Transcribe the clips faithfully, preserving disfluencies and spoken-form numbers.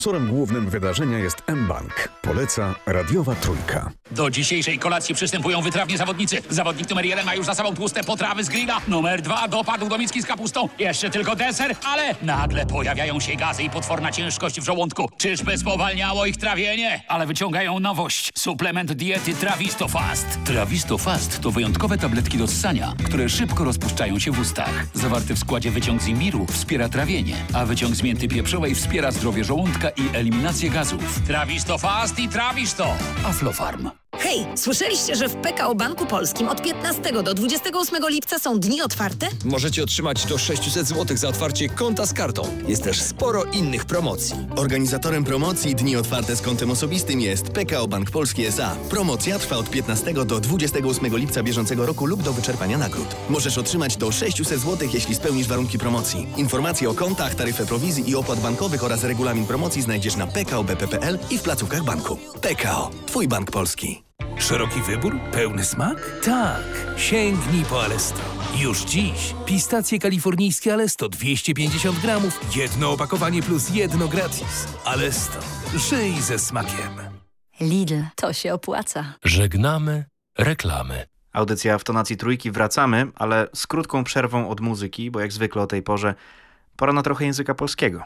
Sponsorem głównym wydarzenia jest mBank. Poleca radiowa trójka. Do dzisiejszej kolacji przystępują wytrawni zawodnicy. Zawodnik numer jeden ma już za sobą tłuste potrawy z grilla. Numer dwa dopadł do miski z kapustą. Jeszcze tylko deser, ale nagle pojawiają się gazy i potworna ciężkość w żołądku. Czyżby spowalniało ich trawienie? Ale wyciągają nowość. Suplement diety Trawisto Fast. Trawisto Fast to wyjątkowe tabletki do ssania, które szybko rozpuszczają się w ustach. Zawarty w składzie wyciąg z imbiru wspiera trawienie, a wyciąg z mięty pieprzowej wspiera zdrowie żołądka i eliminację gazów. Trawisto Fast i Trawisto. Aflofarm. Hej, słyszeliście, że w P K O Banku Polskim od piętnastego do dwudziestego ósmego lipca są dni otwarte? Możecie otrzymać do sześćset złotych za otwarcie konta z kartą. Jest też sporo innych promocji. Organizatorem promocji Dni Otwarte z kontem osobistym jest P K O Bank Polski S A. Promocja trwa od piętnastego do dwudziestego ósmego lipca bieżącego roku lub do wyczerpania nagród. Możesz otrzymać do sześćset złotych, jeśli spełnisz warunki promocji. Informacje o kontach, taryfę prowizji i opłat bankowych oraz regulamin promocji znajdziesz na p k o b p kropka p l i w placówkach banku. P K O. Twój bank polski. Szeroki wybór? Pełny smak? Tak! Sięgnij po Alesto. Już dziś pistacje kalifornijskie Alesto dwieście pięćdziesiąt gramów, jedno opakowanie plus jedno gratis. Alesto. Żyj ze smakiem. Lidl, to się opłaca. Żegnamy reklamy. Audycja w tonacji trójki, wracamy, ale z krótką przerwą od muzyki, bo jak zwykle o tej porze pora na trochę języka polskiego.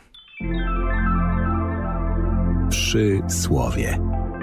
Przysłowie.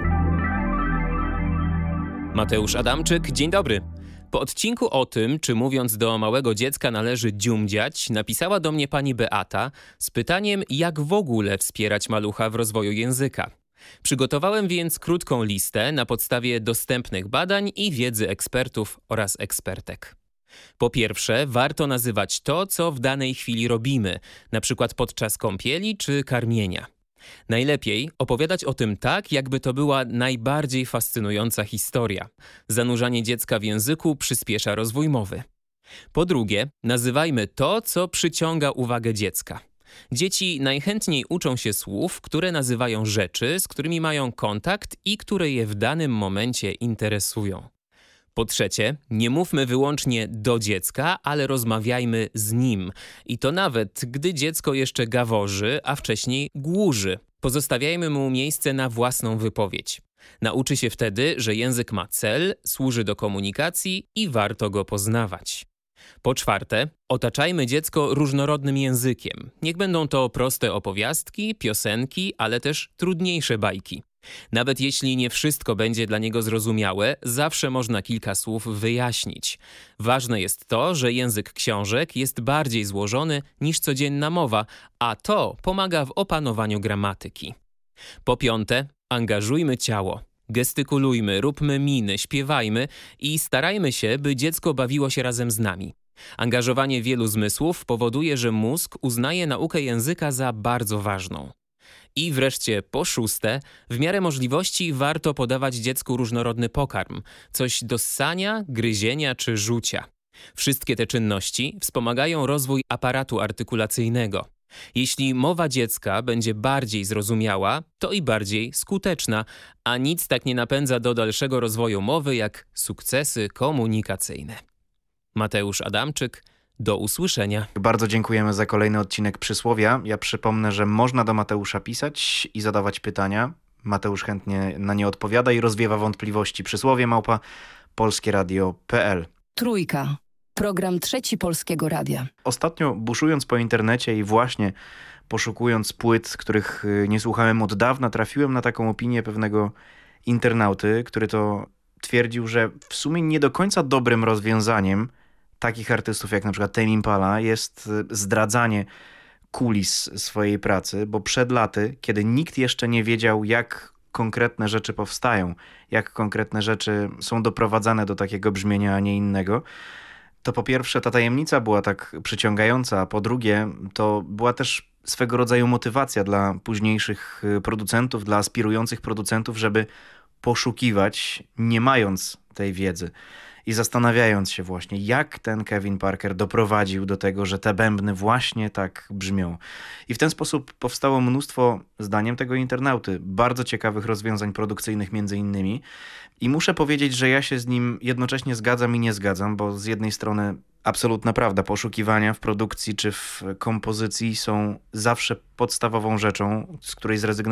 Mateusz Adamczyk, dzień dobry. Po odcinku o tym, czy mówiąc do małego dziecka należy dziumdziać, napisała do mnie pani Beata z pytaniem, jak w ogóle wspierać malucha w rozwoju języka. Przygotowałem więc krótką listę na podstawie dostępnych badań i wiedzy ekspertów oraz ekspertek. Po pierwsze, warto nazywać to, co w danej chwili robimy, na przykład podczas kąpieli czy karmienia. Najlepiej opowiadać o tym tak, jakby to była najbardziej fascynująca historia. Zanurzanie dziecka w języku przyspiesza rozwój mowy. Po drugie, nazywajmy to, co przyciąga uwagę dziecka. Dzieci najchętniej uczą się słów, które nazywają rzeczy, z którymi mają kontakt i które je w danym momencie interesują. Po trzecie, nie mówmy wyłącznie do dziecka, ale rozmawiajmy z nim. I to nawet, gdy dziecko jeszcze gaworzy, a wcześniej głuży. Pozostawiajmy mu miejsce na własną wypowiedź. Nauczy się wtedy, że język ma cel, służy do komunikacji i warto go poznawać. Po czwarte, otaczajmy dziecko różnorodnym językiem. Niech będą to proste opowiastki, piosenki, ale też trudniejsze bajki. Nawet jeśli nie wszystko będzie dla niego zrozumiałe, zawsze można kilka słów wyjaśnić. Ważne jest to, że język książek jest bardziej złożony niż codzienna mowa, a to pomaga w opanowaniu gramatyki. Po piąte, angażujmy ciało. Gestykulujmy, róbmy miny, śpiewajmy i starajmy się, by dziecko bawiło się razem z nami. Angażowanie wielu zmysłów powoduje, że mózg uznaje naukę języka za bardzo ważną. I wreszcie po szóste, w miarę możliwości warto podawać dziecku różnorodny pokarm, coś do ssania, gryzienia czy żucia. Wszystkie te czynności wspomagają rozwój aparatu artykulacyjnego. Jeśli mowa dziecka będzie bardziej zrozumiała, to i bardziej skuteczna, a nic tak nie napędza do dalszego rozwoju mowy jak sukcesy komunikacyjne. Mateusz Adamczyk, do usłyszenia. Bardzo dziękujemy za kolejny odcinek Przysłowia. Ja przypomnę, że można do Mateusza pisać i zadawać pytania. Mateusz chętnie na nie odpowiada i rozwiewa wątpliwości. Przysłowie małpa polskieradio kropka p l. Trójka. Program Trzeci Polskiego Radia. Ostatnio buszując po internecie i właśnie poszukując płyt, których nie słuchałem od dawna, trafiłem na taką opinię pewnego internauty, który to twierdził, że w sumie nie do końca dobrym rozwiązaniem takich artystów jak na przykład Tame Impala jest zdradzanie kulis swojej pracy, bo przed laty, kiedy nikt jeszcze nie wiedział, jak konkretne rzeczy powstają, jak konkretne rzeczy są doprowadzane do takiego brzmienia, a nie innego, to po pierwsze ta tajemnica była tak przyciągająca, a po drugie to była też swego rodzaju motywacja dla późniejszych producentów, dla aspirujących producentów, żeby poszukiwać, nie mając tej wiedzy. i zastanawiając się właśnie, jak ten Kevin Parker doprowadził do tego, że te bębny właśnie tak brzmią. I w ten sposób powstało mnóstwo, zdaniem tego internauty, bardzo ciekawych rozwiązań produkcyjnych między innymi. I muszę powiedzieć, że ja się z nim jednocześnie zgadzam i nie zgadzam, bo z jednej strony absolutna prawda, poszukiwania w produkcji czy w kompozycji są zawsze podstawową rzeczą, z której zrezygnować